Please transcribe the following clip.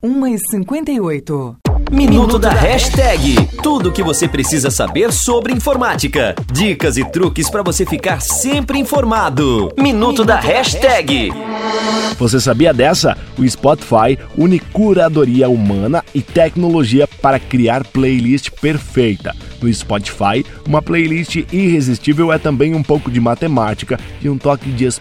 1h58. Minuto da Hashtag. Tudo o que você precisa saber sobre informática. Dicas e truques para você ficar sempre informado. Minuto da Hashtag. Você sabia dessa? O Spotify une curadoria humana e tecnologia para criar playlist perfeita. No Spotify, uma playlist irresistível é também um pouco de matemática e um toque de